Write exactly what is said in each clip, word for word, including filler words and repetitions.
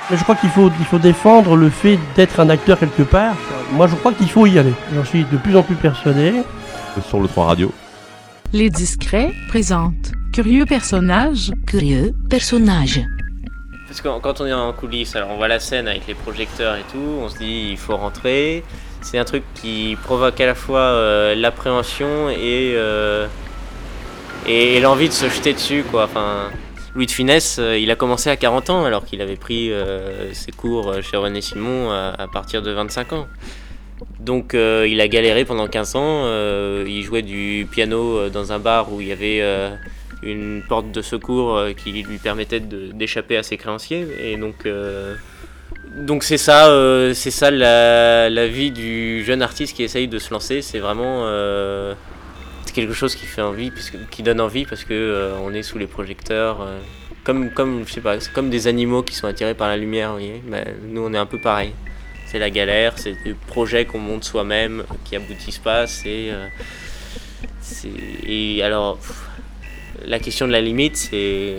Mais je crois qu'il faut, il faut défendre le fait d'être un acteur quelque part. Moi, je crois qu'il faut y aller. J'en suis de plus en plus persuadé. Sur le trois Radio. Les Discrets présentent Curieux personnage. Curieux personnage. Parce que quand on est en coulisses, alors on voit la scène avec les projecteurs et tout, on se dit il faut rentrer. C'est un truc qui provoque à la fois euh, l'appréhension et, euh, et, et l'envie de se jeter dessus, quoi. Enfin, Louis de Funès, euh, il a commencé à quarante ans alors qu'il avait pris euh, ses cours chez René Simon à, à partir de vingt-cinq ans. Donc euh, il a galéré pendant quinze ans, euh, il jouait du piano dans un bar où il y avait euh, une porte de secours euh, qui lui permettait de, d'échapper à ses créanciers. Et donc, euh, donc c'est ça, euh, c'est ça la, la vie du jeune artiste qui essaye de se lancer. C'est vraiment euh, c'est quelque chose qui fait envie, puisque, qui donne envie parce que euh, on est sous les projecteurs, euh, comme comme je sais pas, c'est comme des animaux qui sont attirés par la lumière. Vous voyez, bah, nous on est un peu pareil. C'est la galère, c'est des projets qu'on monte soi-même, qui aboutissent pas. C'est, euh, c'est... Et alors, pff, la question de la limite, c'est...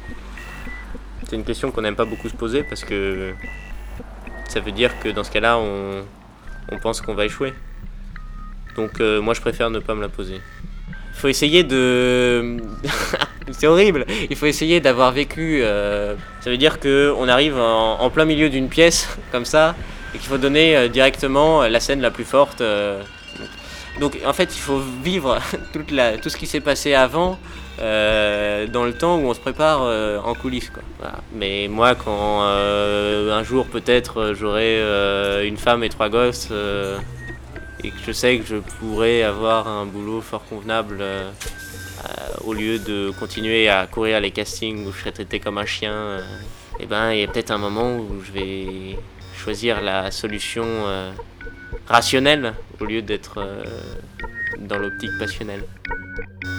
c'est une question qu'on n'aime pas beaucoup se poser parce que ça veut dire que dans ce cas-là, on, on pense qu'on va échouer. Donc euh, moi, je préfère ne pas me la poser. Il faut essayer de... c'est horrible. Il faut essayer d'avoir vécu... Euh... Ça veut dire qu'on arrive en, en plein milieu d'une pièce, comme ça, et qu'il faut donner euh, directement la scène la plus forte. Euh... Donc en fait, il faut vivre toute la, tout ce qui s'est passé avant, euh, dans le temps où on se prépare euh, en coulisses, quoi. Voilà. Mais moi, quand euh, un jour peut-être j'aurai euh, une femme et trois gosses, euh, et que je sais que je pourrais avoir un boulot fort convenable, euh, euh, au lieu de continuer à courir les castings où je serais traité comme un chien, euh, et ben il y a peut-être un moment où je vais choisir la solution euh, rationnelle au lieu d'être euh, dans l'optique passionnelle.